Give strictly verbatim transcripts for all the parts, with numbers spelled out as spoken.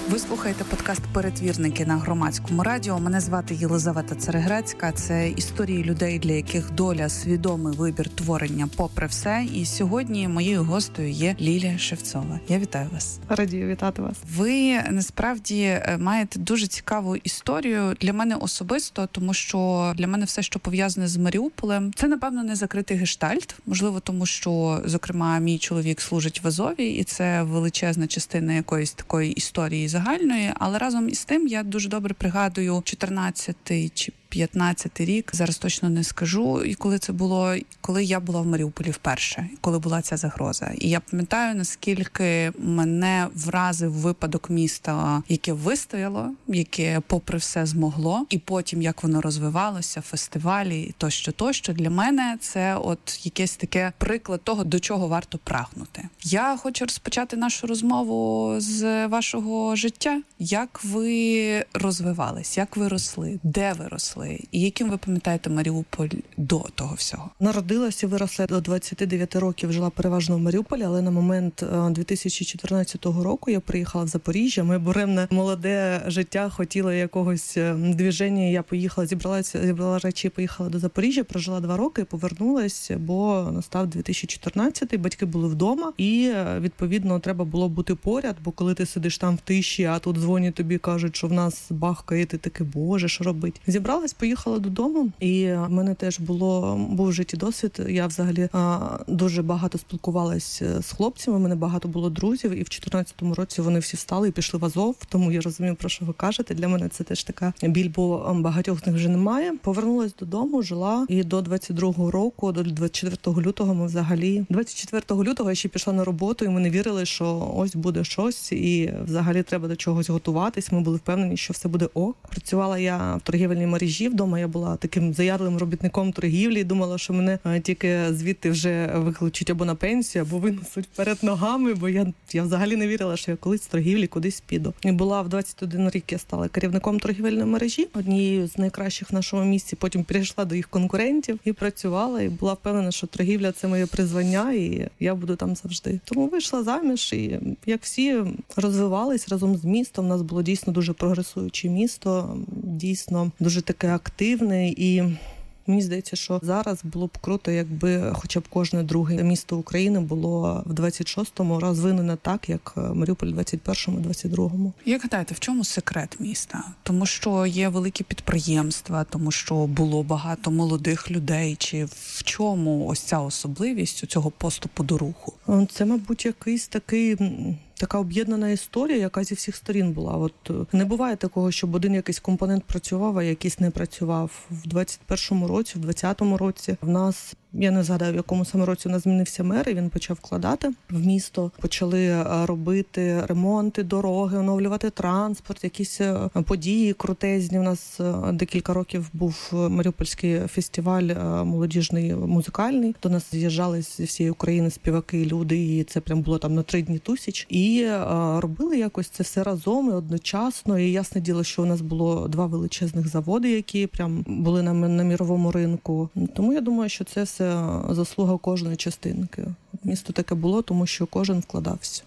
Ви слухаєте подкаст «Перетвірники» на Громадському радіо. Мене звати Єлизавета Цереграцька. Це історії людей, для яких доля – свідомий вибір творення попри все. І сьогодні моєю гостею є Лілія Шевцова. Я вітаю вас. Радію вітати вас. Ви, насправді, маєте дуже цікаву історію для мене особисто, тому що для мене все, що пов'язане з Маріуполем, це, напевно, не закритий гештальт. Можливо, тому що, зокрема, мій чоловік служить в Азові, і це величезна частина якоїсь такої історії загальної, але разом із тим я дуже добре пригадую чотирнадцятий чи п'ятнадцятий рік, зараз точно не скажу, і коли це було, коли я була в Маріуполі вперше, коли була ця загроза. І я пам'ятаю, наскільки мене вразив випадок міста, яке вистояло, яке попри все змогло, і потім як воно розвивалося, фестивалі і тощо, тощо. Для мене це от якийсь таке приклад того, до чого варто прагнути. Я хочу розпочати нашу розмову з вашого життя. Як ви розвивались, як ви росли, де ви росли? І яким ви пам'ятаєте Маріуполь до того всього? Народилася і виросла до двадцяти дев'яти років, жила переважно в Маріуполі, але на момент дві тисячі чотирнадцятого року я приїхала в Запоріжжя. Моє буремне молоде життя хотіло якогось движення. Я поїхала, зібралася, зібрала речі і поїхала до Запоріжжя, прожила два роки і повернулася, бо настав дві тисячі чотирнадцятий, батьки були вдома і, відповідно, треба було бути поряд, бо коли ти сидиш там в тиші, а тут дзвонять тобі, кажуть, що в нас бахкає, ти такий, боже, що робити? Зібралась, поїхала додому, і в мене теж було, був в житті досвід. Я взагалі дуже багато спілкувалась з хлопцями, у мене багато було друзів, і в чотирнадцятому році вони всі встали і пішли в Азов, тому я розумію, про що ви кажете. Для мене це теж така біль, бо багатьох з них вже немає. Повернулась додому, жила, і до двадцять другого року, до двадцять четвертого лютого ми взагалі... двадцять четвертого лютого я ще пішла на роботу, і ми не вірили, що ось буде щось, і взагалі треба до чогось готуватись. Ми були впевнені, що все буде ок. Працювала я в торгівельній мережі. Вдома я була таким заядлим робітником торгівлі і думала, що мене тільки звідти вже викличуть або на пенсію, або винесуть вперед ногами, бо я, я взагалі не вірила, що я колись з торгівлі кудись піду. І була в двадцять один рік, я стала керівником торгівельної мережі, однією з найкращих в нашому місті. Потім перейшла до їх конкурентів і працювала, і була впевнена, що торгівля – це моє призвання, і я буду там завжди. Тому вийшла заміж, і як всі розвивались разом з містом, у нас було дійсно дуже прогресуюче місто, дійсно дуже таке активне, і мені здається, що зараз було б круто, якби хоча б кожне друге місто України було в двадцять шостому розвинене так, як Маріуполь в двадцять першому, двадцять другому. Як гадаєте, в чому секрет міста? Тому що є великі підприємства, тому що було багато молодих людей, чи в чому ось ця особливість у цього поступу до руху? Це, мабуть, якийсь такий... Така об'єднана історія, яка зі всіх сторін була. От не буває такого, щоб один якийсь компонент працював, а якийсь не працював. В двадцять першому році, в двадцятому році в нас, я не згадаю, в якому саме році у нас змінився мер, і він почав вкладати в місто. Почали робити ремонти, дороги, оновлювати транспорт, якісь події крутезні. У нас декілька років був Маріупольський фестиваль молодіжний, музикальний. До нас з'їжджали зі всієї України співаки, люди, і це прям було там на три дні тусяч. І а, робили якось це все разом і одночасно. І ясне діло, що у нас було два величезних заводи, які прям були на, на міровому ринку. Тому я думаю, що це все заслуга кожної частинки. Місто таке було, тому що кожен вкладався.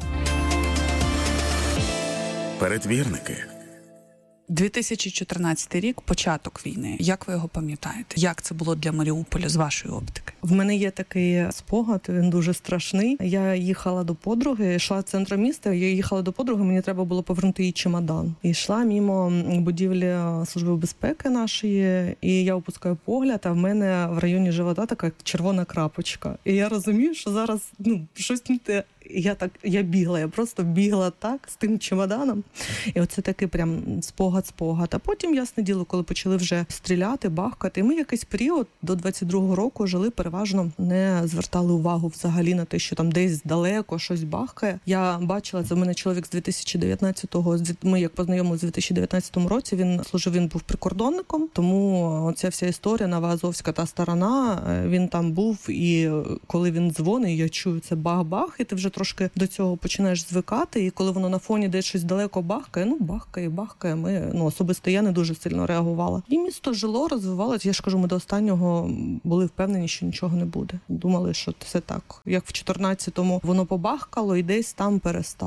Перетвірники. дві тисячі чотирнадцятий рік, початок війни. Як ви його пам'ятаєте? Як це було для Маріуполя з вашої оптики? В мене є такий спогад, він дуже страшний. Я їхала до подруги, йшла в центр міста, я їхала до подруги, мені треба було повернути її чемодан. І йшла мимо будівлі Служби безпеки нашої, і я опускаю погляд, а в мене в районі живота така червона крапочка. І я розумію, що зараз ну щось не те. Я так, я бігла, я просто бігла так з тим чемоданом. І оце такий прям спогад-спогад. А потім, ясне діло, коли почали вже стріляти, бахкати, ми якийсь період до двадцять другого року жили переважно, не звертали увагу взагалі на те, що там десь далеко щось бахкає. Я бачила, це в мене чоловік з дві тисячі дев'ятнадцятого, ми як познайомилися в дві тисячі дев'ятнадцятому році, він служив, він був прикордонником, тому оця вся історія, Новоазовська та сторона, він там був, і коли він дзвонить, я чую це бах-бах, і ти вже трошки до цього починаєш звикати, і коли воно на фоні десь щось далеко бахкає, ну бахкає, бахкає, ми, ну особисто я не дуже сильно реагувала. І місто жило, розвивалося, я ж кажу, ми до останнього були впевнені, що нічого не буде. Думали, що це так, як в чотирнадцятому воно побахкало і десь там перестало.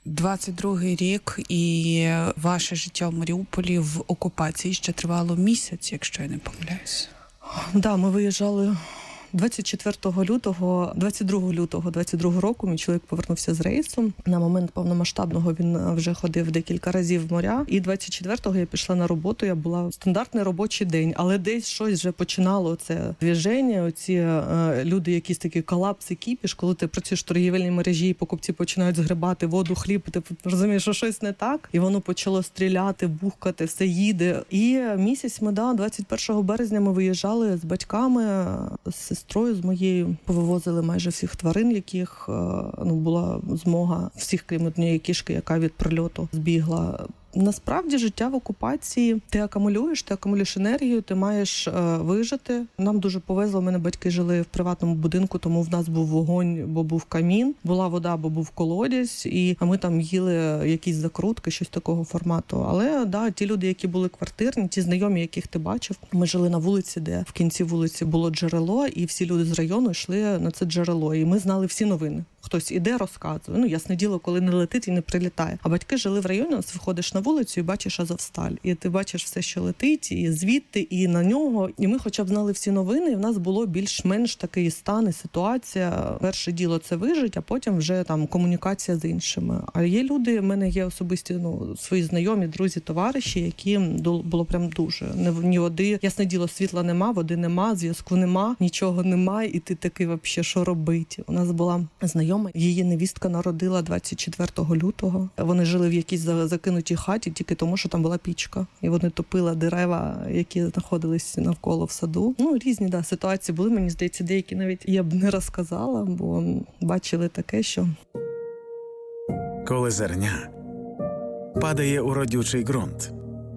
двадцять другий рік, і ваше життя в Маріуполі в окупації ще тривало місяць, якщо я не помиляюсь. Да, ми виїжджали двадцять четвертого лютого, двадцять другого лютого двадцять другого року мій чоловік повернувся з рейсу. На момент повномасштабного він вже ходив декілька разів в моря. І двадцять четвертого я пішла на роботу. Я була стандартний робочий день, але десь щось вже починало це движення. Оці е, люди, якісь такі колапси, кіпіш, коли ти працюєш в торгівельній мережі, і покупці починають згребати воду, хліб, ти розумієш, що щось не так. І воно почало стріляти, бухкати, все їде. І місяць ми, да, двадцять першого березня ми виїжджали з батьками, з сестрою, з моєю, повивозили майже всіх тварин, яких ну, була змога, всіх, крім однієї кішки, яка від прильоту збігла. Насправді життя в окупації, ти акумулюєш, ти акумулюєш енергію, ти маєш е, вижити. Нам дуже повезло, у мене батьки жили в приватному будинку, тому в нас був вогонь, бо був камін, була вода, бо був колодязь, і ми там їли якісь закрутки, щось такого формату. Але да, ті люди, які були квартирні, ті знайомі, яких ти бачив, ми жили на вулиці, де в кінці вулиці було джерело, і всі люди з району йшли на це джерело, і ми знали всі новини. Хтось іде, розказує. Ну, ясне діло, коли не летить і не прилітає. А батьки жили в районі, виходиш на вулицю і бачиш Азовсталь. І ти бачиш все, що летить, і звідти, і на нього. І ми хоча б знали всі новини, і в нас було більш-менш такий стан і ситуація. Перше діло це вижить, а потім вже там комунікація з іншими. А є люди, в мене є особисті, ну, свої знайомі, друзі, товариші, які було прям дуже. Ні води, ясне діло, світла нема, води нема, зв'язку нема, нічого немає, і ти такий, вообще, що робити? У нас була знайома, її невістка народила двадцять четвертого лютого. Вони жили в якійсь закинутій хаті тільки тому, що там була пічка. І вони топили дерева, які знаходились навколо в саду. Ну, різні, да, ситуації були. Мені здається, деякі навіть я б не розказала, бо бачили таке, що... Коли зерня падає у родючий ґрунт.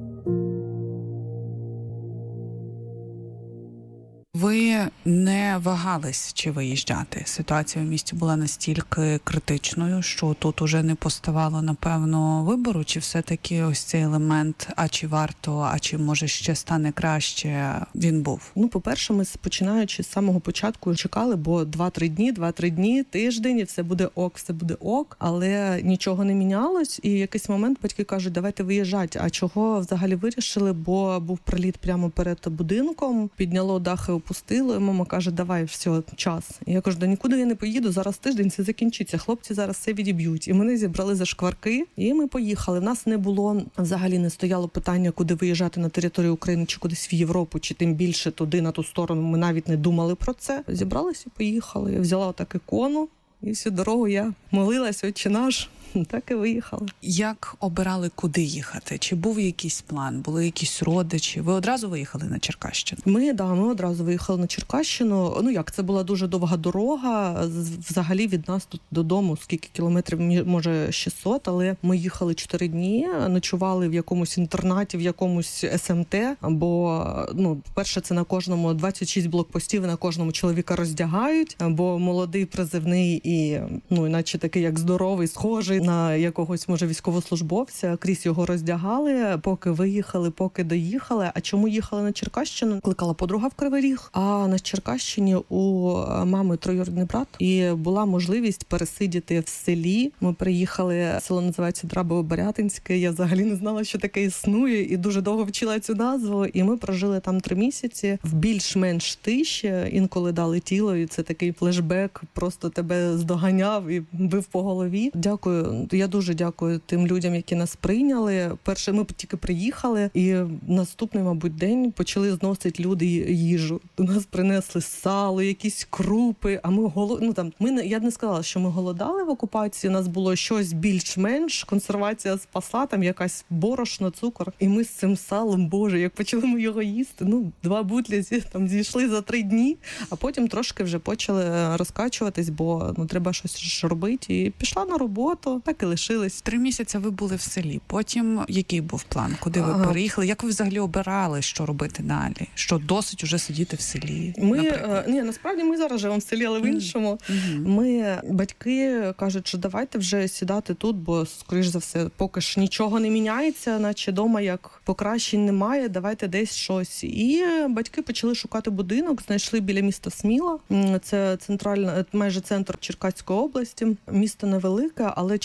Ви не вагались, чи виїжджати. Ситуація в місті була настільки критичною, що тут уже не поставало, напевно, вибору, чи все-таки ось цей елемент, а чи варто, а чи, може, ще стане краще, він був? Ну, по-перше, ми, починаючи з самого початку, чекали, бо два-три дні, два-три дні, тиждень, і все буде ок, все буде ок, але нічого не мінялось, і в якийсь момент батьки кажуть, давайте виїжджати. А чого взагалі вирішили, бо був приліт прямо перед будинком, підняло дахи, опустило, і мама каже, давай, все, час. І я кажу, да нікуди я не поїду, зараз тиждень, це закінчиться, хлопці зараз все відіб'ють. І мене зібрали за шкварки, і ми поїхали. В нас не було, взагалі не стояло питання, куди виїжджати на територію України, чи кудись в Європу, чи тим більше туди, на ту сторону. Ми навіть не думали про це. Зібралися і поїхали. Я взяла отак ікону, і всю дорогу я молилась, Отче наш. Так і виїхали. Як обирали, куди їхати? Чи був якийсь план? Були якісь родичі? Ви одразу виїхали на Черкащину? Ми, да, ми одразу виїхали на Черкащину. Ну як, це була дуже довга дорога. Взагалі від нас тут додому, скільки кілометрів, може шістсот, але ми їхали чотири дні, ночували в якомусь інтернаті, в якомусь ес ем те, бо, ну, перше, це на кожному двадцять шість блокпостів, на кожному чоловіка роздягають, бо молодий, призивний і, ну, іначе такий, як здоровий, схожий на якогось, може, військовослужбовця, крізь його роздягали, поки виїхали, поки доїхали. А чому їхали на Черкащину? Кликала подруга в Кривий Ріг, а на Черкащині у мами троюрідний брат, і була можливість пересидіти в селі. Ми приїхали, село називається Драбово-Борятинське, я взагалі не знала, що таке існує, і дуже довго вчила цю назву, і ми прожили там три місяці в більш-менш тиші, інколи дали тіло, і це такий флешбек, просто тебе здоганяв і бив по голові. Дякую. Я дуже дякую тим людям, які нас прийняли. Перше, ми тільки приїхали, і наступний, мабуть, день почали зносити люди їжу. До нас принесли сало, якісь крупи, а ми голод... ну, там, ми не... я не сказала, що ми голодали в окупації, у нас було щось більш-менш, консервація спасла, там якась борошно, цукор. І ми з цим салом, боже, як почали ми його їсти, ну, два бутлі там зійшли за три дні, а потім трошки вже почали розкачуватись, бо, ну, треба щось робити. І пішла на роботу, так і лишились. Три місяці ви були в селі. Потім який був план? Куди ви ага. переїхали? Як ви взагалі обирали, що робити далі? Що досить уже сидіти в селі? Ми, е, ні, насправді ми зараз живемо в селі, але в іншому. Mm-hmm. Ми, батьки кажуть, що давайте вже сідати тут, бо, скоріш за все, поки ж нічого не міняється, наче дома як покращень немає, давайте десь щось. І батьки почали шукати будинок, знайшли біля міста Сміла. Це центральна, майже центр Черкаської області. Місто невелике, але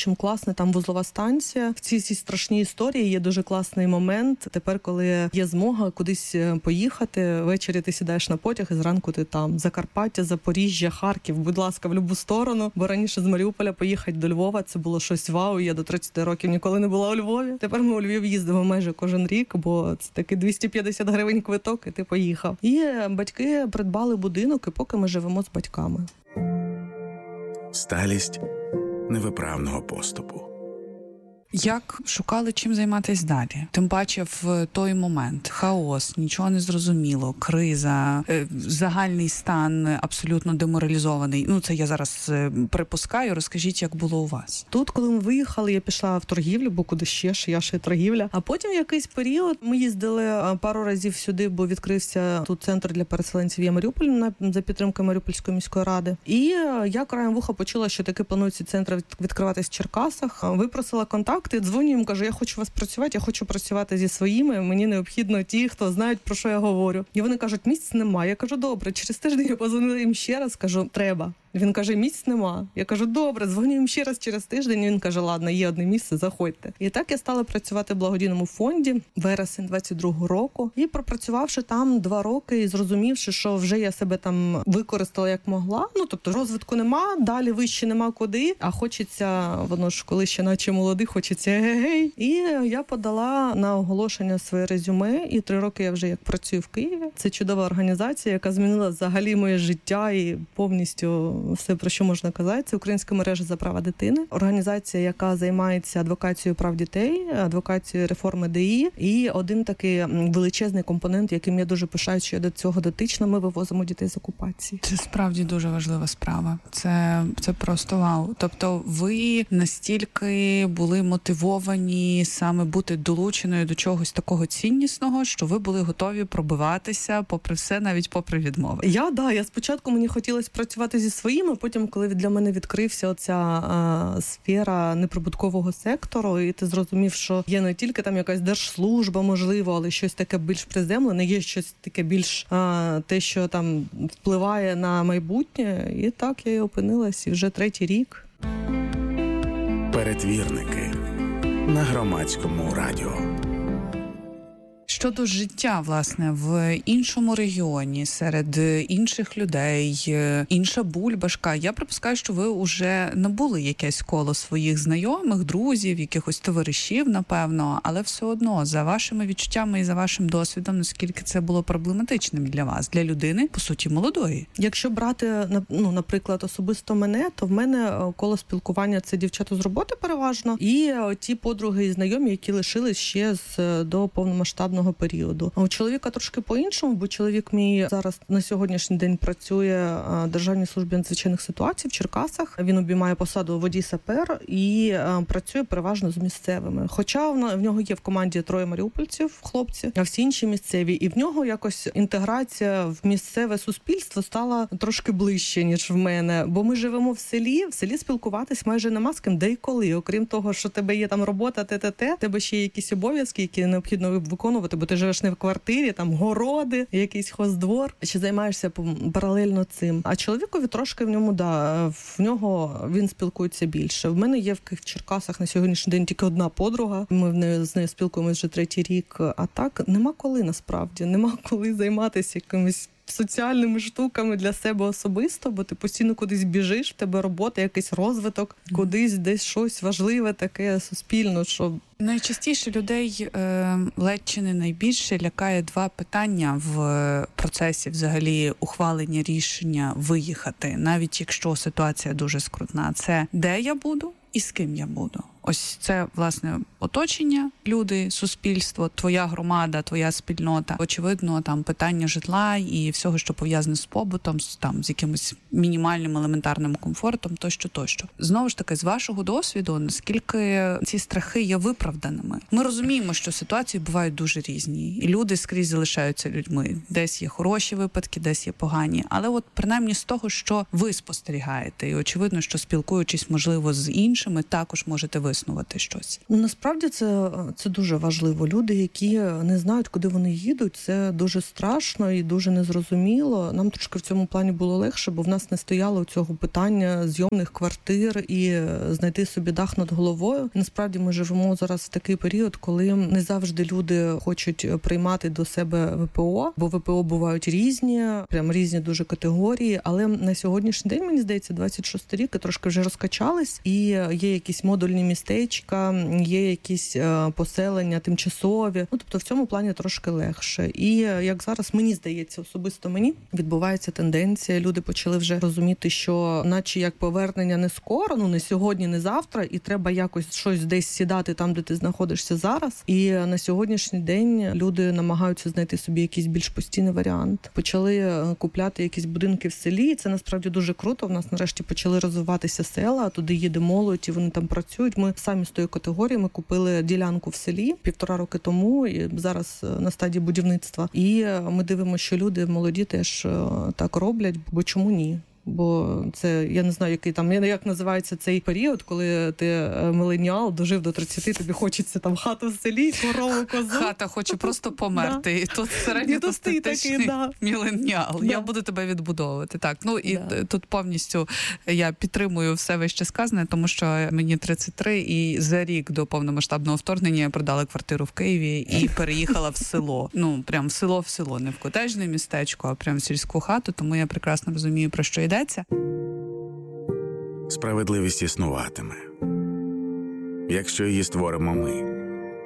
чим класна там вузлова станція. В цій цій страшній історії є дуже класний момент. Тепер, коли є змога кудись поїхати, ввечері ти сідаєш на потяг і зранку ти там. Закарпаття, Запоріжжя, Харків, будь ласка, в любу сторону. Бо раніше з Маріуполя поїхати до Львова, це було щось вау. Я до тридцяти років ніколи не була у Львові. Тепер ми у Львів їздимо майже кожен рік, бо це такий двісті п'ятдесят гривень квиток, і ти поїхав. І батьки придбали будинок, і поки ми живемо з батьками. Сталість невиправного поступу. Як шукали, чим займатися далі? Тим паче в той момент хаос, нічого не зрозуміло, криза, загальний стан абсолютно деморалізований. Ну, це я зараз припускаю. Розкажіть, як було у вас? Тут, коли ми виїхали, я пішла в торгівлю, бо куди ще ж, я ще торгівля. А потім в якийсь період ми їздили пару разів сюди, бо відкрився тут центр для переселенців «Я Маріуполь» за підтримки Маріупольської міської ради. І я краєм вуха почула, що таки планується центр відкриватись в Черкасах. Випросила контакт. Ти дзвоню їм, кажу, я хочу вас працювати, я хочу працювати зі своїми, мені необхідно ті, хто знають, про що я говорю. І вони кажуть, місць немає. Я кажу, добре, через тиждень я позвонила їм ще раз, кажу, треба. Він каже, місць нема. Я кажу, добре, дзвоню їм ще раз через тиждень. І він каже, ладно, є одне місце, заходьте. І так я стала працювати в благодійному фонді вересень двадцять другого року. І пропрацювавши там два роки і зрозумівши, що вже я себе там використала як могла. Ну, тобто розвитку нема, далі вище нема куди, а хочеться, воно ж коли ще наче молодий, хочеться гей-гей. І я подала на оголошення своє резюме, і три роки я вже як працюю в Києві. Це чудова організація, яка змінила взагалі моє життя і повністю все, про що можна казати. Це Українська мережа за права дитини. Організація, яка займається адвокацією прав дітей, адвокацією реформи ДІ. І один такий величезний компонент, яким я дуже пишаюсь, що я до цього дотична, ми вивозимо дітей з окупації. Це справді дуже важлива справа. Це, це просто вау. Тобто ви настільки були мотивовані саме бути долученою до чогось такого ціннісного, що ви були готові пробиватися попри все, навіть попри відмови. Я, да, я спочатку мені хотілося працювати зі своїми, потім, коли для мене відкрився оця а, сфера неприбуткового сектору, і ти зрозумів, що є не тільки там якась держслужба, можливо, але щось таке більш приземлене, є щось таке більш а, те, що там впливає на майбутнє, і так я і опинилась, і вже третій рік. Перетвірники на Громадському радіо. Щодо життя, власне, в іншому регіоні, серед інших людей, інша бульбашка, я припускаю, що ви вже набули якесь коло своїх знайомих, друзів, якихось товаришів, напевно, але все одно, за вашими відчуттями і за вашим досвідом, наскільки це було проблематичним для вас, для людини, по суті, молодої. Якщо брати, ну, наприклад, особисто мене, то в мене коло спілкування – це дівчата з роботи переважно, і ті подруги і знайомі, які лишились ще з до повномасштабного періоду. А у чоловіка трошки по-іншому, бо чоловік мій зараз на сьогоднішній день працює в Державній службі надзвичайних ситуацій в Черкасах. Він обіймає посаду водій-сапер і працює переважно з місцевими. Хоча в нього є в команді троє маріупольців, хлопці, а всі інші місцеві. І в нього якось інтеграція в місцеве суспільство стала трошки ближче, ніж в мене. Бо ми живемо в селі, в селі спілкуватись майже нема з ким, де й коли. Окрім того, що тебе є там робота, те-те-те, тебе ще є якісь обов'язки, які необхідно виконувати, бо ти живеш не в квартирі, там городи, якийсь хоздвор, чи займаєшся паралельно цим. А чоловікові трошки в ньому, да, в нього він спілкується більше. В мене є в Черкасах на сьогоднішній день тільки одна подруга, ми з нею спілкуємося вже третій рік, а так нема коли насправді, нема коли займатися якимось соціальними штуками для себе особисто, бо ти постійно кудись біжиш, в тебе робота, якийсь розвиток, кудись десь щось важливе таке суспільно, що... Найчастіше людей е, ледь чи не найбільше лякає два питання в процесі взагалі ухвалення рішення виїхати, навіть якщо ситуація дуже скрутна. Це де я буду і з ким я буду. Ось це, власне, оточення, люди, суспільство, твоя громада, твоя спільнота. Очевидно, там питання житла і всього, що пов'язане з побутом, там з якимось мінімальним елементарним комфортом, тощо, тощо. Знову ж таки, з вашого досвіду, наскільки ці страхи є виправданими? Ми розуміємо, що ситуації бувають дуже різні, і люди скрізь залишаються людьми. Десь є хороші випадки, десь є погані. Але от принаймні з того, що ви спостерігаєте, і очевидно, що спілкуючись, можливо, з іншими, іншими, також можете виснувати щось. Насправді це, це дуже важливо. Люди, які не знають, куди вони їдуть, це дуже страшно і дуже незрозуміло. Нам трошки в цьому плані було легше, бо в нас не стояло цього питання зйомних квартир і знайти собі дах над головою. Насправді ми живемо зараз в такий період, коли не завжди люди хочуть приймати до себе ВПО, бо ВПО бувають різні, прям різні дуже категорії, але на сьогоднішній день, мені здається, двадцять шостий рік трошки вже розкачались, і є якісь модульні містечка, є якісь поселення тимчасові. Ну, тобто в цьому плані трошки легше. І як зараз, мені здається, особисто мені, відбувається тенденція. Люди почали вже розуміти, що наче як повернення не скоро, ну не сьогодні, не завтра, і треба якось щось десь сідати там, де ти знаходишся зараз. І на сьогоднішній день люди намагаються знайти собі якийсь більш постійний варіант. Почали купляти якісь будинки в селі, і це насправді дуже круто. В нас нарешті почали розвиватися села, туди їде молодь, і вони там працюють. Ми самі з тої категорії, ми купили ділянку в селі півтора роки тому, і зараз на стадії будівництва. І ми дивимося, що люди молоді теж так роблять, бо чому ні? Бо це, я не знаю, який там, як називається цей період, коли ти міленіал, дожив до тридцяти, тобі хочеться там хату в селі, корову, козу. Хата хоче просто померти. І тут середньостатистичний міленіал. Я буду тебе відбудовувати. Так, ну і тут повністю я підтримую все вище сказане, тому що мені тридцять три, і за рік до повномасштабного вторгнення я продала квартиру в Києві і переїхала в село. Ну, прям в село в село, не в котеджне містечко, а прям в сільську хату, тому я прекрасно розумію, про що йде. Справедливість існуватиме, якщо її створимо ми.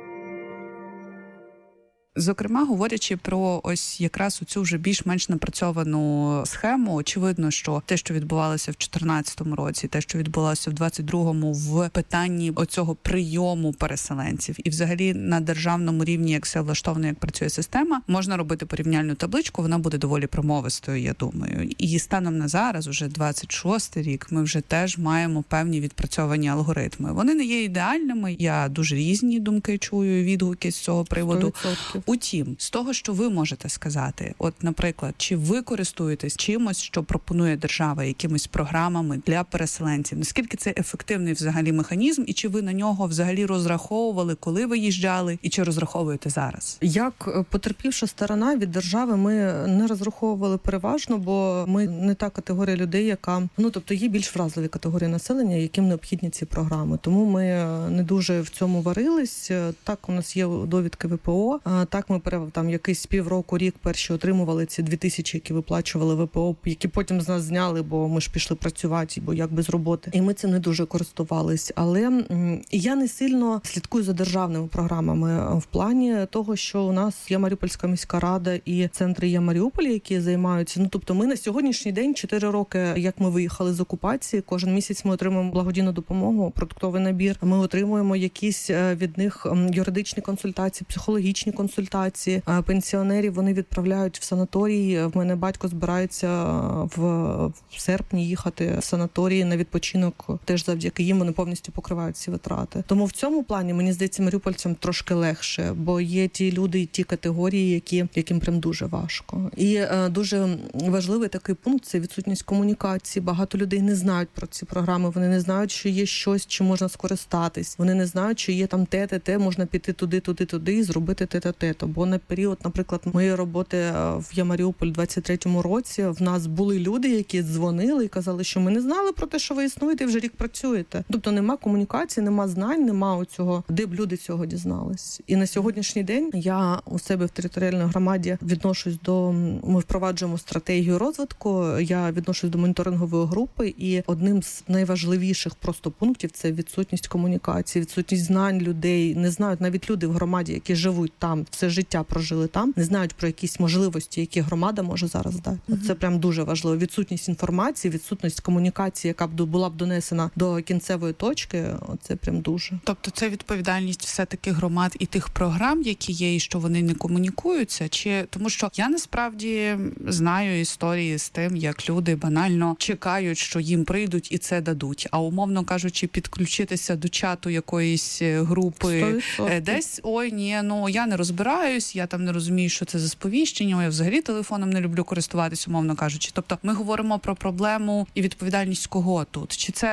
Зокрема, говорячи про ось якраз оцю вже більш-менш напрацьовану схему, очевидно, що те, що відбувалося в чотирнадцятому році, те, що відбувалося в двадцять другому в питанні оцього прийому переселенців, і взагалі на державному рівні, як все влаштовано, як працює система, можна робити порівняльну табличку, вона буде доволі промовистою, я думаю. І станом на зараз, уже двадцять шостий рік, ми вже теж маємо певні відпрацьовані алгоритми. Вони не є ідеальними, я дуже різні думки чую, відгуки з цього приводу. сто відсотків. Утім, з того, що ви можете сказати, от, наприклад, чи ви користуєтесь чимось, що пропонує держава, якимись програмами для переселенців? Наскільки це ефективний взагалі механізм, і чи ви на нього взагалі розраховували, коли ви їжджали, і чи розраховуєте зараз? Як потерпівша сторона від держави, ми не розраховували переважно, бо ми не та категорія людей, яка, ну, тобто є більш вразливі категорії населення, яким необхідні ці програми. Тому ми не дуже в цьому варились. Так, у нас є довідки ВПО, так ми там якийсь півроку, рік перші отримували ці дві тисячі, які виплачували ВПО, які потім з нас зняли, бо ми ж пішли працювати, бо як без роботи. І ми цим не дуже користувались. Але я не сильно слідкую за державними програмами в плані того, що у нас є Маріупольська міська рада і центри є Маріуполі, які займаються. Ну, тобто ми на сьогоднішній день, чотири роки, як ми виїхали з окупації, кожен місяць ми отримуємо благодійну допомогу, продуктовий набір. Ми отримуємо якісь від них юридичні консультації, психологічні консультації. Пенсіонерів вони відправляють в санаторії. В мене батько збирається в, в серпні їхати в санаторії на відпочинок. Теж завдяки їм вони повністю покривають ці витрати. Тому в цьому плані, мені здається, маріупольцям трошки легше, бо є ті люди і ті категорії, які, яким прям дуже важко. І е, дуже важливий такий пункт – це відсутність комунікації. Багато людей не знають про ці програми, вони не знають, що є щось, чим можна скористатись. Вони не знають, що є там те, те, те, можна піти туди, туди, туди і зробити те-те-те. Бо на період, наприклад, моєї роботи в Я Маріуполь у двадцять третьому році в нас були люди, які дзвонили і казали, що ми не знали про те, що ви існуєте, і вже рік працюєте. Тобто нема комунікації, нема знань, нема оцього, де б люди цього дізнались. І на сьогоднішній день я у себе в територіальній громаді відношусь до, ми впроваджуємо стратегію розвитку, я відношусь до моніторингової групи, і одним з найважливіших просто пунктів – це відсутність комунікації, відсутність знань людей. Не знають навіть люди в громаді, які живуть там, все життя прожили там, не знають про якісь можливості, які громада може зараз дати. Mm-hmm. Це прям дуже важливо. Відсутність інформації, відсутність комунікації, яка б була б донесена до кінцевої точки, це прям дуже. Тобто це відповідальність все-таки громад і тих програм, які є, і що вони не комунікуються? Чи тому що я насправді знаю історії з тим, як люди банально чекають, що їм прийдуть і це дадуть. А умовно кажучи, підключитися до чату якоїсь групи сто відсотків десь, ой, ні, ну я не розбираюсь, я там не розумію, що це за сповіщення, я взагалі телефоном не люблю користуватись, умовно кажучи. Тобто ми говоримо про проблему і відповідальність кого тут? Чи це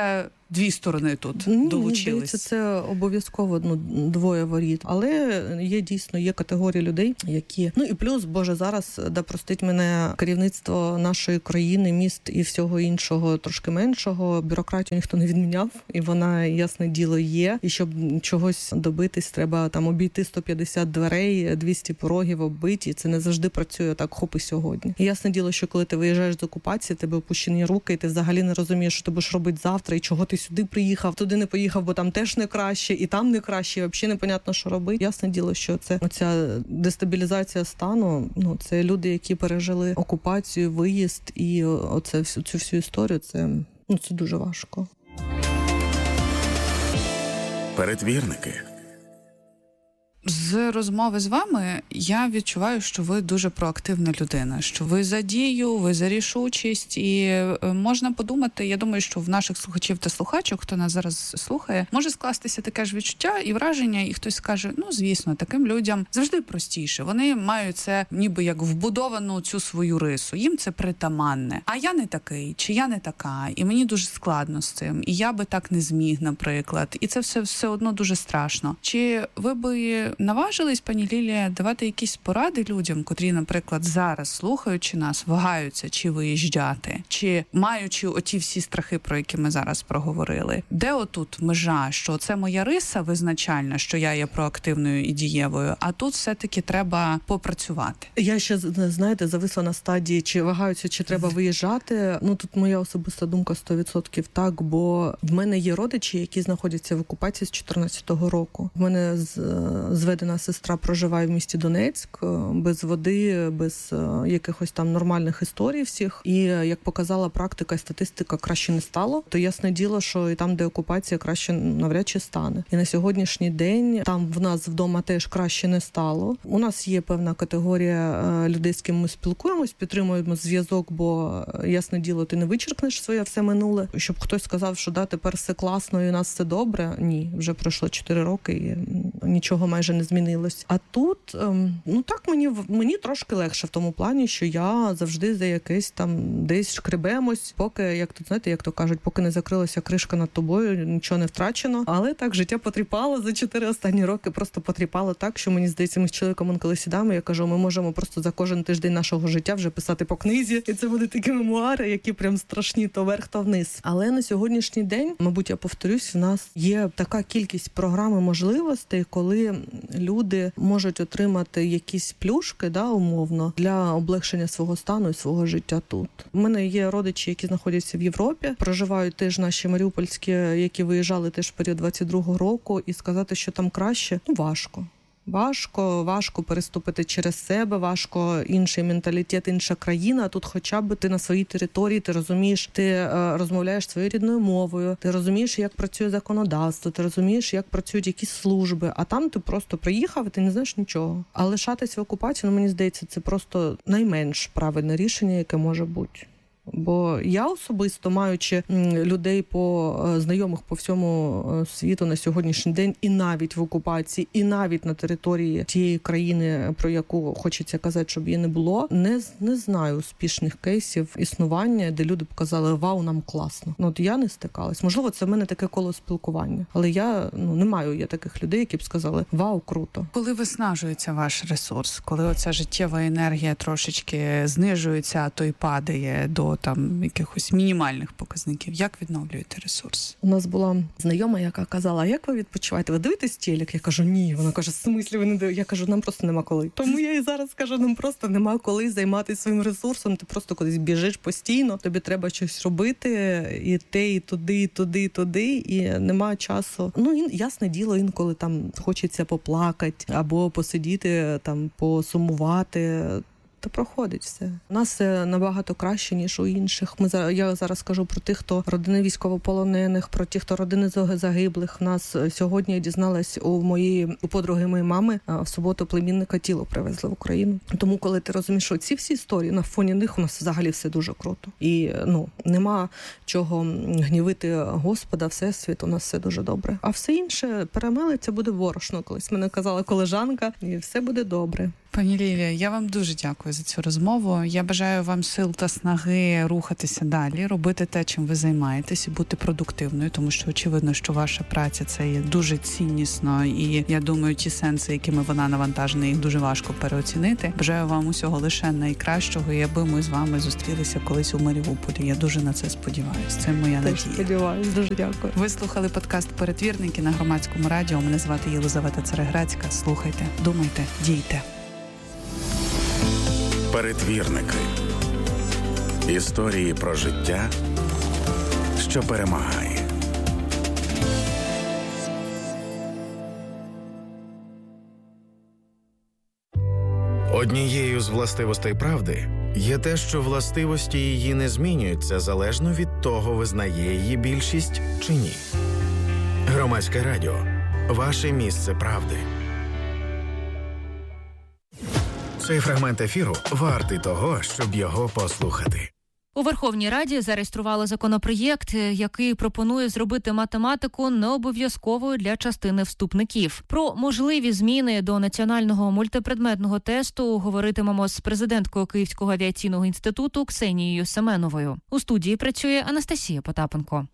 дві сторони тут Ні, долучились. Мені здається, це обов'язково ну, двоє воріт. Але є дійсно, є категорії людей, які... Ну і плюс, Боже, зараз, да простить мене, керівництво нашої країни, міст і всього іншого трошки меншого. Бюрократію ніхто не відміняв, і вона, ясне діло, є. І щоб чогось добитись, треба там обійти сто п'ятдесят дверей, двісті порогів оббиті. Це не завжди працює так, хоп і сьогодні. І ясне діло, що коли ти виїжджаєш з окупації, тебе опущені руки, і ти взагалі не розумієш, що ти будеш робити завтра, і чого ти сюди приїхав, туди не поїхав, бо там теж не краще, і там не краще, і взагалі непонятно, що робити. Ясне діло, що це оця дестабілізація стану, ну, це люди, які пережили окупацію, виїзд, і оце всю цю всю історію, це, ну, це дуже важко. Перетвірники. З розмови з вами я відчуваю, що ви дуже проактивна людина, що ви за дію, ви за рішучість, і можна подумати, я думаю, що в наших слухачів та слухачок, хто нас зараз слухає, може скластися таке ж відчуття і враження, і хтось скаже, ну, звісно, таким людям завжди простіше. Вони мають це ніби як вбудовану цю свою рису, їм це притаманне. А я не такий, чи я не така, і мені дуже складно з цим, і я би так не зміг, наприклад. І це все, все одно дуже страшно. Чи ви би наважились, пані Лілія, давати якісь поради людям, котрі, наприклад, зараз, слухаючи нас, вагаються, чи виїжджати, чи маючи оті всі страхи, про які ми зараз проговорили? Де отут межа, що це моя риса визначальна, що я є проактивною і дієвою, а тут все-таки треба попрацювати? Я ще, знаєте, зависла на стадії, чи вагаються, чи треба виїжджати. Ну, тут моя особиста думка сто відсотків так, бо в мене є родичі, які знаходяться в окупації з чотирнадцятого року. В мене з зведена сестра проживає в місті Донецьк, без води, без якихось там нормальних історій всіх. І, як показала практика і статистика, краще не стало. То ясне діло, що і там, де окупація, краще навряд чи стане. І на сьогоднішній день там в нас вдома теж краще не стало. У нас є певна категорія людей, з ким ми спілкуємось, підтримуємо зв'язок, бо, ясне діло, ти не вичеркнеш своє все минуле. Щоб хтось сказав, що да, тепер все класно і у нас все добре. Ні, вже пройшло чотири роки і нічого майже не змінилось. А тут, ну так, мені мені трошки легше в тому плані, що я завжди за якесь там десь шкребемось, поки, як тут, знаєте, як то кажуть, поки не закрилася кришка над тобою, нічого не втрачено. Але так, життя потріпало за чотири останні роки, просто потріпало так, що мені здається, ми з чоловіком, коли сідаємо, я кажу, ми можемо просто за кожен тиждень нашого життя вже писати по книзі, і це будуть такі мемуари, які прям страшні, то вверх, то вниз. Але на сьогоднішній день, мабуть, я повторюсь, в нас є така кількість програм і можливостей, коли люди можуть отримати якісь плюшки, да, умовно, для облегшення свого стану і свого життя тут. У мене є родичі, які знаходяться в Європі, проживають теж наші маріупольські, які виїжджали теж в період двадцять другого року, і сказати, що там краще, ну, важко. Важко, важко переступити через себе, важко інший менталітет, інша країна. А тут хоча б ти на своїй території, ти розумієш, ти е, розмовляєш своєю рідною мовою, ти розумієш, як працює законодавство, ти розумієш, як працюють якісь служби. А там ти просто приїхав і ти не знаєш нічого. А лишатись в окупації, ну, мені здається, це просто найменш правильне рішення, яке може бути. Бо я особисто, маючи людей по знайомих по всьому світу на сьогоднішній день, і навіть в окупації, і навіть на території тієї країни, про яку хочеться казати, щоб її не було, не, не знаю успішних кейсів існування, де люди б казали, вау, нам класно. Ну, от я не стикалась. Можливо, це в мене таке коло спілкування. Але я, ну, не маю я таких людей, які б сказали, вау, круто. Коли виснажується ваш ресурс, коли оця життєва енергія трошечки знижується, а то й падає до там якихось мінімальних показників. Як відновлюєте ресурс? У нас була знайома, яка казала, як ви відпочиваєте? Ви дивитесь телек? Я кажу, ні. Вона каже, в смислі ви не дивитесь? Я кажу, нам просто нема коли. Тому я і зараз кажу, нам просто нема коли займатися своїм ресурсом. Ти просто кудись біжиш постійно, тобі треба щось робити, і те, і туди, і туди, і туди, і нема часу. Ну, і, ясне діло, інколи там хочеться поплакати, або посидіти, там, посумувати. То проходить все. У нас все набагато краще, ніж у інших. Ми зараз, я зараз кажу про тих, хто родини військовополонених, про тих, хто родини загиблих. У нас сьогодні, я дізналась, у моєї у подруги моєї мами в суботу племінника тіло привезли в Україну. Тому, коли ти розумієш, що ці всі історії, на фоні них у нас взагалі все дуже круто. І, ну, нема чого гнівити Господа, Всесвіт, у нас все дуже добре. А все інше перемелиться, буде ворошно. Колись мене казала колежанка, і все буде добре. Пані Лілія, я вам дуже дякую за цю розмову. Я бажаю вам сил та снаги рухатися далі, робити те, чим ви займаєтесь, і бути продуктивною, тому що очевидно, що ваша праця це є дуже ціннісно, і я думаю, ті сенси, якими вона навантажена, їх дуже важко переоцінити. Бажаю вам усього лише найкращого, і аби ми з вами зустрілися колись у Маріуполі. Я дуже на це сподіваюся. Це моя надія. Теж сподіваюсь, дуже дякую. Ви слухали подкаст «Перетвірники» на Громадському радіо. Мене звати Єлизавета Цареградська. Слухайте, думайте, дійте. Перетвірники. Історії про життя, що перемагає. Однією з властивостей правди є те, що властивості її не змінюються залежно від того, визнає її більшість чи ні. Громадське радіо. Ваше місце правди. Цей фрагмент ефіру вартий того, щоб його послухати. У Верховній Раді зареєстрували законопроєкт, який пропонує зробити математику необов'язковою для частини вступників. Про можливі зміни до національного мультипредметного тесту говоритимемо з президенткою Київського авіаційного інституту Ксенією Семеновою. У студії працює Анастасія Потапенко.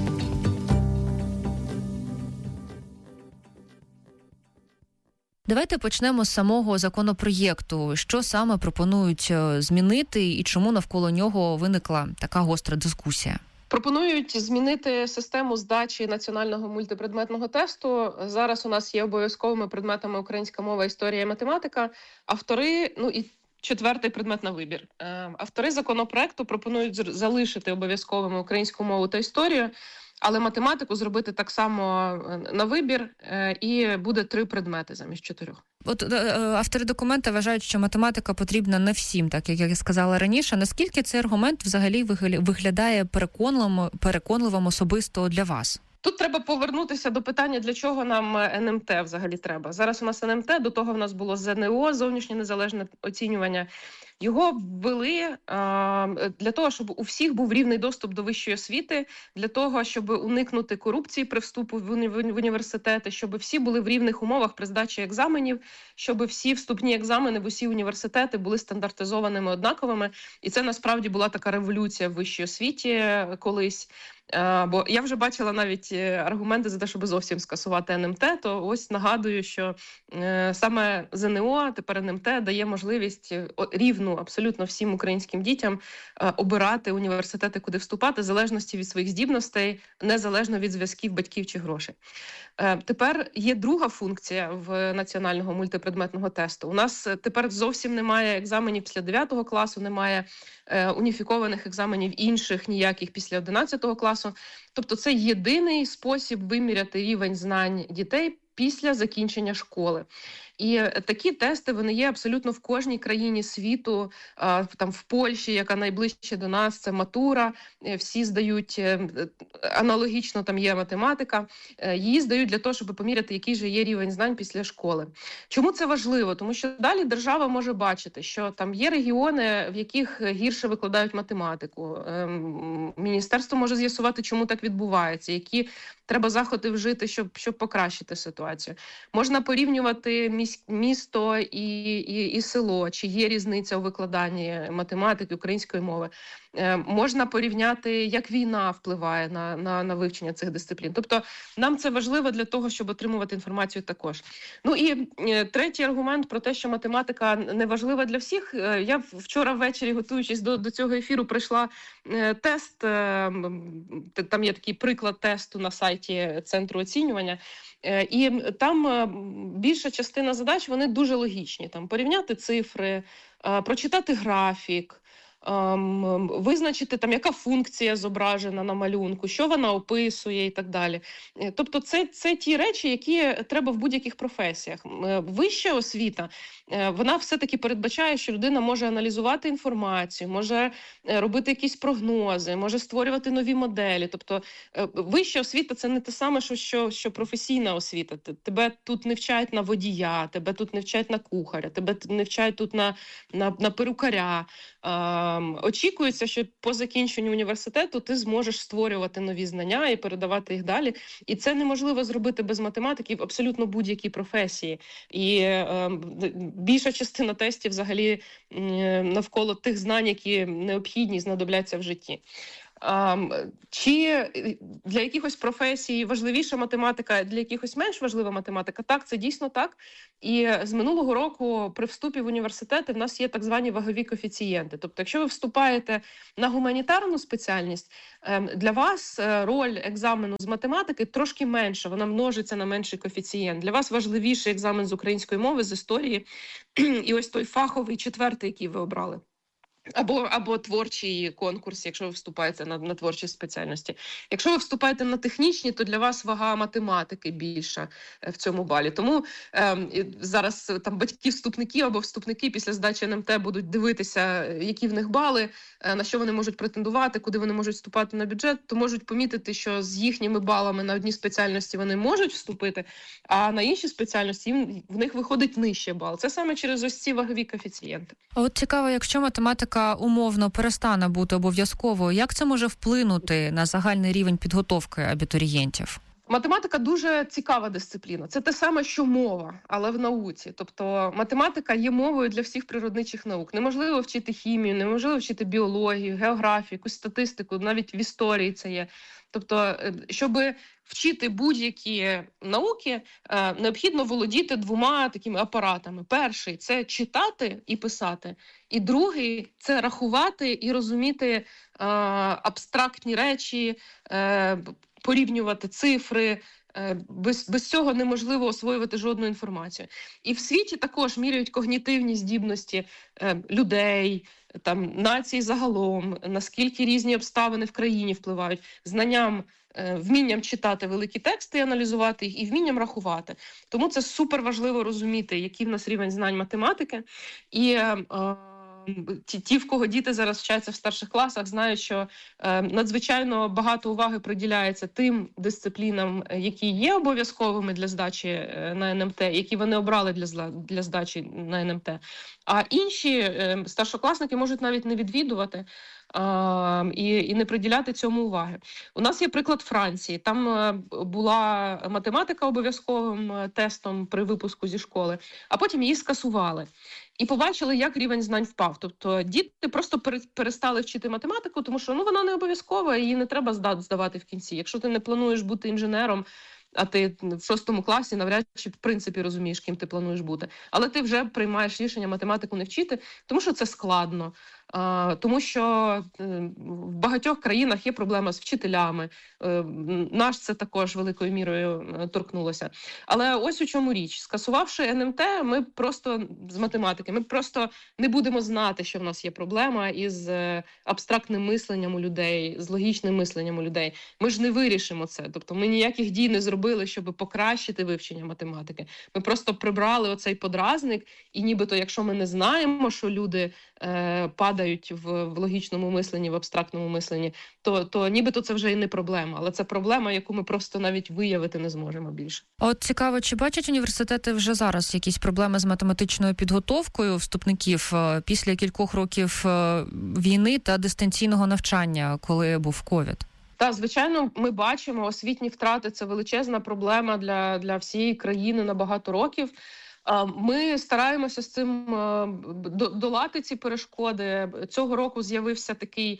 Давайте почнемо з самого законопроєкту. Що саме пропонують змінити і чому навколо нього виникла така гостра дискусія? Пропонують змінити систему здачі національного мультипредметного тесту. Зараз у нас є обов'язковими предметами українська мова, історія і математика. Автори, ну і четвертий предмет на вибір. Автори законопроекту пропонують залишити обов'язковими українську мову та історію, але математику зробити так само на вибір, і буде три предмети замість чотирьох. От автори документа вважають, що математика потрібна не всім, так як я сказала раніше. Наскільки цей аргумент взагалі виглядає переконливим, переконливим особисто для вас? Тут треба повернутися до питання, для чого нам ен ем те взагалі треба. Зараз у нас ен ем те, до того в нас було зет ен о, зовнішнє незалежне оцінювання. Його ввели а, для того, щоб у всіх був рівний доступ до вищої освіти, для того, щоб уникнути корупції при вступу в, уні, в університети, щоб всі були в рівних умовах при здачі екзаменів, щоб всі вступні екзамени в усі університети були стандартизованими, однаковими. І це насправді була така революція в вищій освіті колись. Uh, бо я вже бачила навіть аргументи за те, щоб зовсім скасувати ен ем те, то ось нагадую, що uh, саме зет ен о, тепер ен ем те, дає можливість рівну абсолютно всім українським дітям uh, обирати університети, куди вступати, в залежності від своїх здібностей, незалежно від зв'язків батьків чи грошей. Uh, тепер є друга функція в національного мультипредметного тесту. У нас тепер зовсім немає екзаменів після дев'ятого класу, немає uh, уніфікованих екзаменів інших ніяких після одинадцятого класу. Тобто це єдиний спосіб виміряти рівень знань дітей після закінчення школи. І такі тести, вони є абсолютно в кожній країні світу. Там в Польщі, яка найближче до нас, це матура. Всі здають, аналогічно там є математика. Її здають для того, щоб поміряти, який же є рівень знань після школи. Чому це важливо? Тому що далі держава може бачити, що там є регіони, в яких гірше викладають математику. Міністерство може з'ясувати, чому так відбувається, які треба заходи вжити, щоб, щоб покращити ситуацію. Можна порівнювати місто і, і, і село, чи є різниця у викладанні математики, української мови. Е, можна порівняти, як війна впливає на, на, на вивчення цих дисциплін. Тобто нам це важливо для того, щоб отримувати інформацію також. Ну і е, третій аргумент про те, що математика не важлива для всіх. Е, я вчора ввечері, готуючись до, до цього ефіру, пройшла е, тест. Е, там є такий приклад тесту на сайті Центру оцінювання. І там більша частина задач, вони дуже логічні. Там порівняти цифри, прочитати графік, визначити, там, яка функція зображена на малюнку, що вона описує і так далі. Тобто це, це ті речі, які треба в будь-яких професіях. Вища освіта, вона все-таки передбачає, що людина може аналізувати інформацію, може робити якісь прогнози, може створювати нові моделі. Тобто вища освіта – це не те саме, що, що, що професійна освіта. Тебе тут не вчать на водія, тебе тут не вчать на кухаря, тебе не вчать тут на, на, на перукаря. очікується, що по закінченню університету ти зможеш створювати нові знання і передавати їх далі. І це неможливо зробити без математики в абсолютно будь-якій професії. І е, більша частина тестів взагалі е, навколо тих знань, які необхідні, знадобляться в житті. Um, чи для якихось професій важливіша математика, для якихось менш важлива математика? Так, це дійсно так. І з минулого року при вступі в університети в нас є так звані вагові коефіцієнти. Тобто, якщо ви вступаєте на гуманітарну спеціальність, для вас роль екзамену з математики трошки менша, вона множиться на менший коефіцієнт. Для вас важливіший екзамен з української мови, з історії, і ось той фаховий четвертий, який ви обрали. Або, або творчий конкурс, якщо ви вступаєте на, на творчі спеціальності. Якщо ви вступаєте на технічні, то для вас вага математики більша в цьому балі. Тому е, зараз там батьки-вступники або вступники після здачі ен ем те будуть дивитися, які в них бали, е, на що вони можуть претендувати, куди вони можуть вступати на бюджет, то можуть помітити, що з їхніми балами на одні спеціальності вони можуть вступити, а на інші спеціальності їм, в них виходить нижче бал. Це саме через ось ці вагові коефіцієнти. А от цікаво, якщо математика умовно перестане бути обов'язковою, як це може вплинути на загальний рівень підготовки абітурієнтів? Математика дуже цікава дисципліна. Це те саме, що мова, але в науці. Тобто математика є мовою для всіх природничих наук. Неможливо вчити хімію, неможливо вчити біологію, географію, якусь статистику, навіть в історії це є. Тобто, щоб вчити будь-які науки, необхідно володіти двома такими апаратами. Перший – це читати і писати. І другий – це рахувати і розуміти абстрактні речі, порівнювати цифри. Без, без цього неможливо освоювати жодну інформацію. І в світі також міряють когнітивні здібності е, людей, там, націй загалом, наскільки різні обставини в країні впливають, знанням, е, вмінням читати великі тексти і аналізувати їх, і вмінням рахувати. Тому це супер важливо розуміти, який в нас рівень знань математики. І е, Ті, ті, в кого діти зараз вчаться в старших класах, знають, що е, надзвичайно багато уваги приділяється тим дисциплінам, які є обов'язковими для здачі е, на ен ем те, які вони обрали для, для здачі на ен ем те. А інші е, старшокласники можуть навіть не відвідувати е, і, і не приділяти цьому уваги. У нас є приклад Франції. Там е, була математика обов'язковим тестом при випуску зі школи, а потім її скасували. І побачили, як рівень знань впав. Тобто діти просто перестали вчити математику, тому що ну, вона не обов'язкова, її не треба здавати в кінці. Якщо ти не плануєш бути інженером, а ти в шостому класі навряд чи в принципі розумієш, ким ти плануєш бути. Але ти вже приймаєш рішення математику не вчити, тому що це складно. А, тому що в багатьох країнах є проблема з вчителями. Наш це також великою мірою торкнулося. Але ось у чому річ. Скасувавши ен ем те, ми просто з математики, ми просто не будемо знати, що в нас є проблема із абстрактним мисленням у людей, з логічним мисленням у людей. Ми ж не вирішимо це. Тобто ми ніяких дій не зробили, щоб покращити вивчення математики. Ми просто прибрали оцей подразник, і нібито, якщо ми не знаємо, що люди е, падають в, в логічному мисленні, в абстрактному мисленні, то, то нібито це вже і не проблема. Але це проблема, яку ми просто навіть виявити не зможемо більше. От цікаво, чи бачать університети вже зараз якісь проблеми з математичною підготовкою вступників після кількох років війни та дистанційного навчання, коли був ковід? Так, звичайно, ми бачимо, освітні втрати – це величезна проблема для, для всієї країни на багато років. Ми стараємося з цим долати ці перешкоди. Цього року з'явився такий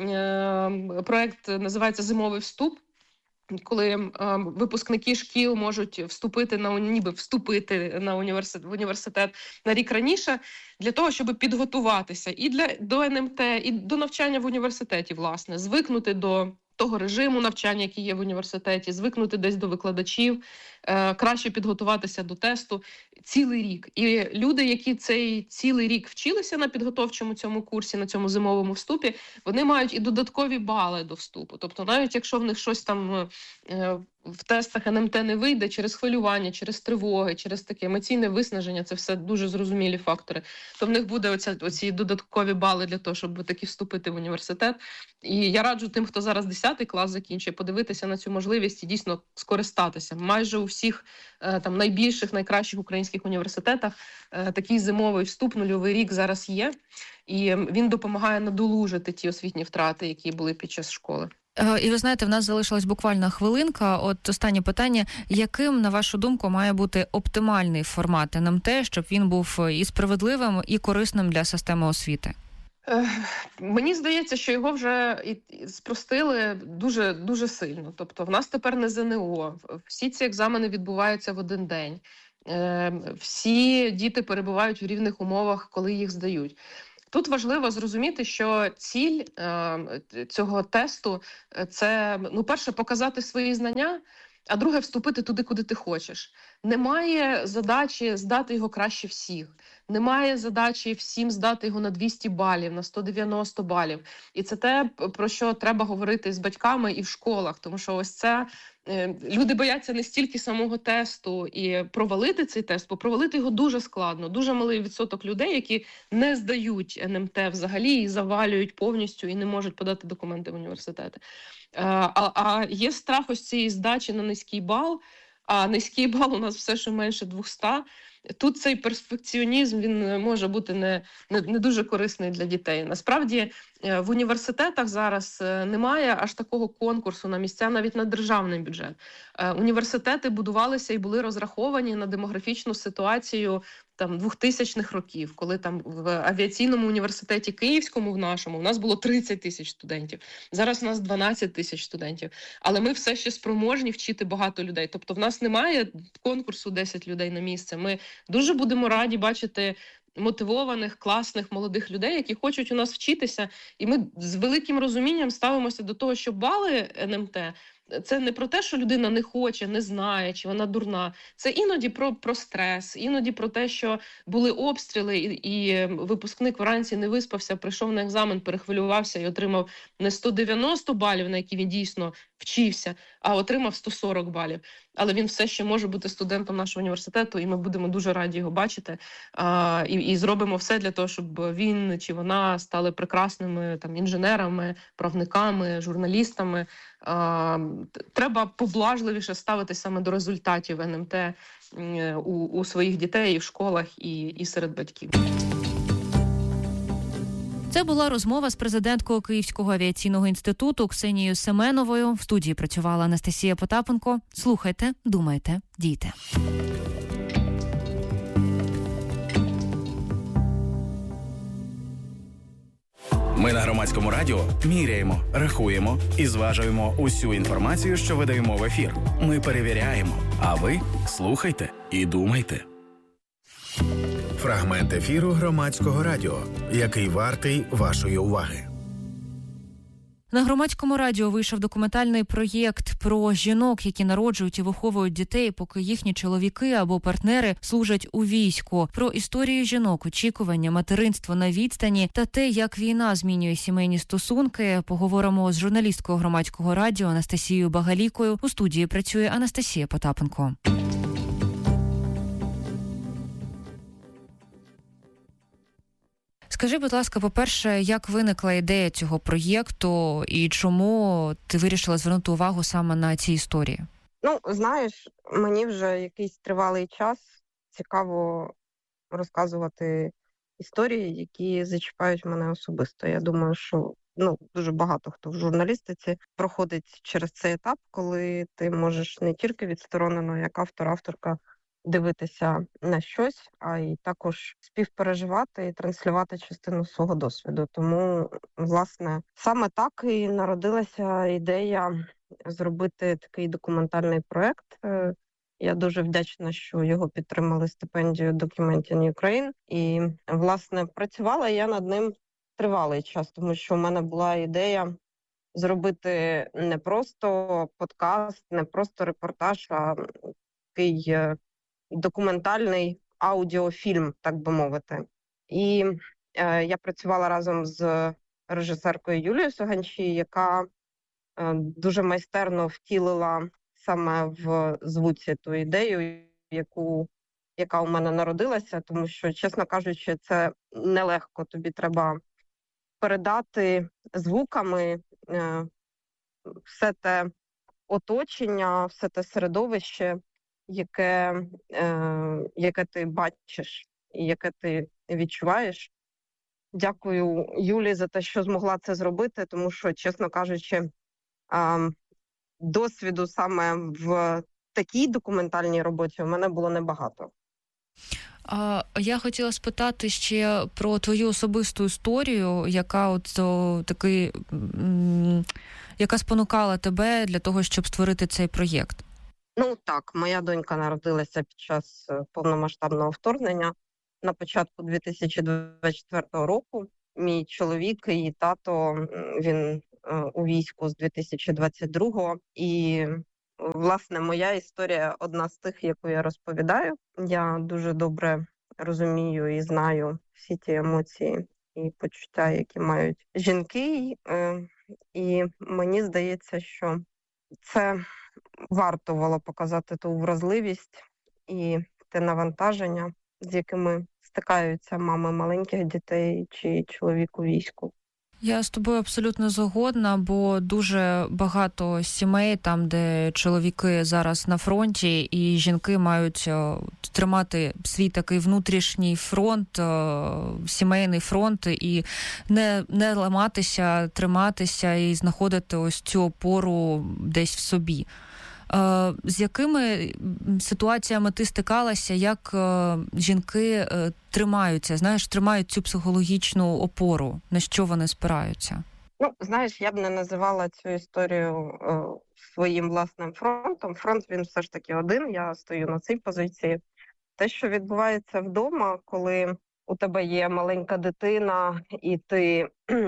проєкт, називається «Зимовий вступ», коли випускники шкіл можуть вступити на ніби вступити на університет в університет на рік раніше для того, щоб підготуватися і для до ен ем те, і до навчання в університеті, власне, звикнути до того режиму навчання, який є в університеті, звикнути десь до викладачів, е, краще підготуватися до тесту цілий рік. І люди, які цей цілий рік вчилися на підготовчому цьому курсі, на цьому зимовому вступі, вони мають і додаткові бали до вступу. Тобто навіть якщо в них щось там е, в тестах ен ем те не вийде через хвилювання, через тривоги, через таке емоційне виснаження, це все дуже зрозумілі фактори, то в них буде оця, оці додаткові бали для того, щоб таки вступити в університет. І я раджу тим, хто зараз десятий клас закінчує, подивитися на цю можливість і дійсно скористатися. Майже у всіх там найбільших, найкращих українських українських університетах такий зимовий вступ, нульовий рік зараз є, і він допомагає надолужити ті освітні втрати, які були під час школи. І ви знаєте, в нас залишилась буквально хвилинка. От останнє питання. Яким, на вашу думку, має бути оптимальний формат ен ем те, щоб він був і справедливим, і корисним для системи освіти? Мені здається, що його вже спростили дуже, дуже сильно. Тобто в нас тепер не зе ен о, всі ці екзамени відбуваються в один день. Всі діти перебувають в рівних умовах, коли їх здають. Тут важливо зрозуміти, що ціль е, цього тесту – це, ну, перше, показати свої знання, а друге – вступити туди, куди ти хочеш. Немає задачі здати його краще всіх. Немає задачі всім здати його на двісті балів, на сто дев'яносто балів. І це те, про що треба говорити з батьками і в школах, тому що ось це люди бояться не стільки самого тесту і провалити цей тест, бо провалити його дуже складно. Дуже малий відсоток людей, які не здають ен ем те взагалі і завалюють повністю і не можуть подати документи в університети. А, а є страх ось цієї здачі на низький бал, а низький бал у нас все ще менше двохсот. Тут цей перфекціонізм, він може бути не, не, не дуже корисний для дітей. Насправді, в університетах зараз немає аж такого конкурсу на місця навіть на державний бюджет. Університети будувалися і були розраховані на демографічну ситуацію там двохтисячних років, коли там в авіаційному університеті Київському, в нашому, у нас було тридцять тисяч студентів. Зараз у нас дванадцять тисяч студентів. Але ми все ще спроможні вчити багато людей. Тобто в нас немає конкурсу десять людей на місце. Ми дуже будемо раді бачити мотивованих, класних, молодих людей, які хочуть у нас вчитися. І ми з великим розумінням ставимося до того, що бали ен ем те – це не про те, що людина не хоче, не знає, чи вона дурна. Це іноді про, про стрес, іноді про те, що були обстріли, і, і випускник вранці не виспався, прийшов на екзамен, перехвилювався і отримав не сто дев'яносто балів, на які він дійсно вчився, а отримав сто сорок балів. Але він все ще може бути студентом нашого університету, і ми будемо дуже раді його бачити. А, і, і зробимо все для того, щоб він чи вона стали прекрасними там інженерами, правниками, журналістами. А, треба поблажливіше ставитися саме до результатів ен ем те у, у своїх дітей і в школах, і, і серед батьків. Це була розмова з президенткою Київського авіаційного інституту Ксенією Семеновою. В студії працювала Анастасія Потапенко. Слухайте, думайте, дійте. Ми на Громадському радіо міряємо, рахуємо і зважуємо усю інформацію, що видаємо в ефір. Ми перевіряємо, а ви слухайте і думайте. Фрагмент ефіру Громадського радіо, який вартий вашої уваги. На Громадському радіо вийшов документальний проєкт про жінок, які народжують і виховують дітей, поки їхні чоловіки або партнери служать у війську. Про історію жінок, очікування, материнство на відстані та те, як війна змінює сімейні стосунки, поговоримо з журналісткою Громадського радіо Анастасією Багалікою. У студії працює Анастасія Потапенко. Скажи, будь ласка, по-перше, як виникла ідея цього проєкту і чому ти вирішила звернути увагу саме на ці історії? Ну, знаєш, мені вже якийсь тривалий час цікаво розказувати історії, які зачіпають мене особисто. Я думаю, що ну, дуже багато хто в журналістиці проходить через цей етап, коли ти можеш не тільки відсторонено, як автор, авторка, дивитися на щось, а й також співпереживати і транслювати частину свого досвіду. Тому, власне, саме так і народилася ідея зробити такий документальний проект. Я дуже вдячна, що його підтримали стипендію Documenting Ukraine. І, власне, працювала я над ним тривалий час, тому що в мене була ідея зробити не просто подкаст, не просто репортаж, а такий документальний аудіофільм, так би мовити. І е, я працювала разом з режисеркою Юлією Суганчі, яка е, дуже майстерно втілила саме в звуці ту ідею, яку, яка у мене народилася, тому що, чесно кажучи, це нелегко. Тобі треба передати звуками е, все те оточення, все те середовище, яке, е, яке ти бачиш і яке ти відчуваєш. Дякую Юлі за те, що змогла це зробити, тому що, чесно кажучи, е, досвіду саме в такій документальній роботі у мене було небагато. А я хотіла спитати ще про твою особисту історію, яка от о, такий, м, яка спонукала тебе для того, щоб створити цей проєкт. Ну так, моя донька народилася під час повномасштабного вторгнення на початку дві тисячі двадцять четвертого року. Мій чоловік і тато, він е, у війську з дві тисячі двадцять другого. І, власне, моя історія одна з тих, яку я розповідаю. Я дуже добре розумію і знаю всі ті емоції і почуття, які мають жінки. Е, і мені здається, що це варто було показати ту вразливість і те навантаження, з якими стикаються мами маленьких дітей чи чоловік у війську. Я з тобою абсолютно згодна, бо дуже багато сімей, там, де чоловіки зараз на фронті, і жінки мають тримати свій такий внутрішній фронт, сімейний фронт, і не, не ламатися, триматися і знаходити ось цю опору десь в собі. З якими ситуаціями ти стикалася, як жінки тримаються, знаєш, тримають цю психологічну опору, на що вони спираються? Ну, знаєш, я б не називала цю історію е, своїм власним фронтом. Фронт, він все ж таки один, я стою на цій позиції. Те, що відбувається вдома, коли у тебе є маленька дитина і ти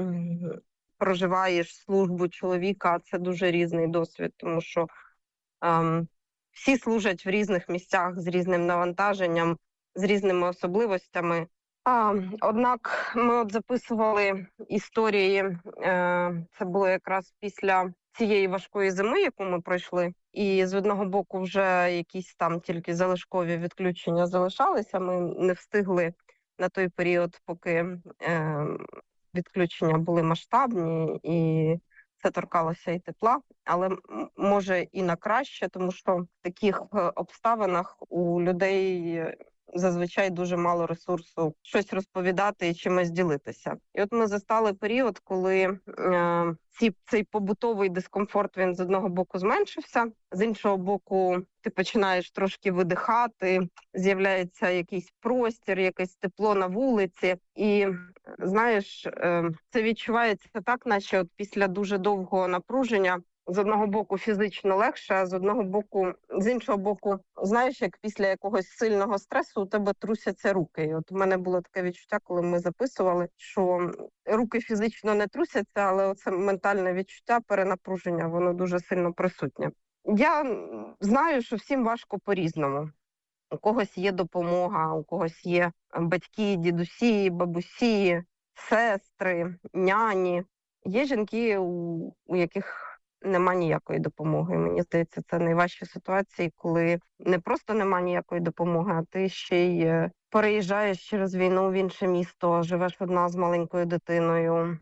проживаєш службу чоловіка, це дуже різний досвід, тому що ем, всі служать в різних місцях з різним навантаженням, з різними особливостями. А, однак ми от записували історії, е, це було якраз після цієї важкої зими, яку ми пройшли. І з одного боку вже якісь там тільки залишкові відключення залишалися. Ми не встигли на той період, поки е, відключення були масштабні, і це торкалося і тепла. Але може і на краще, тому що в таких обставинах у людей зазвичай дуже мало ресурсу щось розповідати і чимось ділитися. І от ми застали період, коли е, ці, цей побутовий дискомфорт, він з одного боку зменшився, з іншого боку ти починаєш трошки видихати, з'являється якийсь простір, якесь тепло на вулиці. І, знаєш, е, це відчувається так, наче от після дуже довгого напруження з одного боку фізично легше, а з одного боку, з іншого боку, знаєш, як після якогось сильного стресу у тебе трусяться руки. І от у мене було таке відчуття, коли ми записували, що руки фізично не трусяться, але оце ментальне відчуття перенапруження, воно дуже сильно присутнє. Я знаю, що всім важко по-різному. У когось є допомога, у когось є батьки, дідусі, бабусі, сестри, няні. Є жінки, у, у яких нема ніякої допомоги. Мені здається, це найважчі ситуації, коли не просто нема ніякої допомоги, а ти ще й переїжджаєш через війну в інше місто, живеш одна з маленькою дитиною,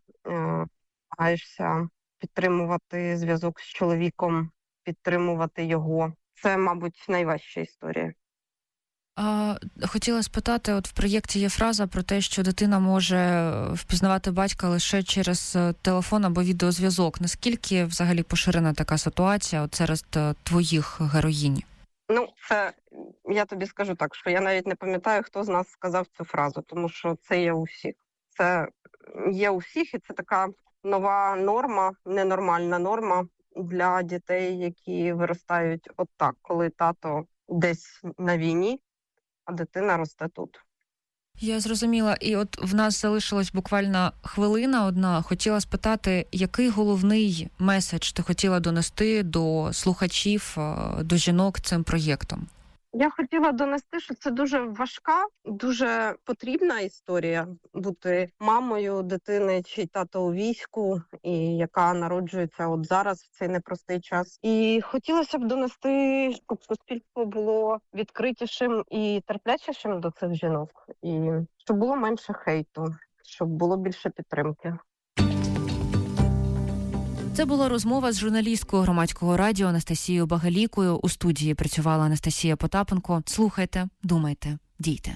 намагаєшся підтримувати зв'язок з чоловіком, підтримувати його. Це, мабуть, найважча історія. А, хотіла спитати, от в проєкті є фраза про те, що дитина може впізнавати батька лише через телефон або відеозв'язок. Наскільки взагалі поширена така ситуація от серед твоїх героїнь? Ну, це, я тобі скажу так, що я навіть не пам'ятаю, хто з нас сказав цю фразу, тому що це є у всіх. Це є у всіх, і це така нова норма, ненормальна норма для дітей, які виростають от так, коли тато десь на війні, а дитина росте тут. Я зрозуміла. І от в нас залишилась буквально хвилина одна. Хотіла спитати, який головний меседж ти хотіла донести до слухачів, до жінок цим проєктом? Я хотіла донести, що це дуже важка, дуже потрібна історія бути мамою дитини чи тато у війську, і яка народжується от зараз в цей непростий час. І хотілося б донести, щоб суспільство було відкритішим і терплячішим до цих жінок, і щоб було менше хейту, щоб було більше підтримки. Це була розмова з журналісткою Громадського радіо Анастасією Багалікою. У студії працювала Анастасія Потапенко. Слухайте, думайте, дійте.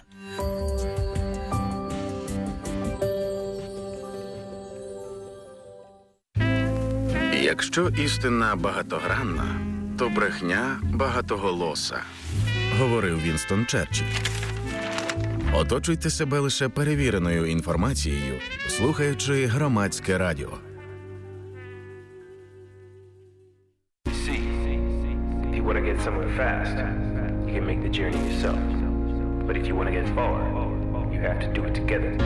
Якщо істина багатогранна, то брехня багатоголоса, говорив Вінстон Черчилль. Оточуйте себе лише перевіреною інформацією, слухаючи Громадське радіо. If you want to get somewhere fast, you can make the journey yourself. But if you want to get far, you have to do it together.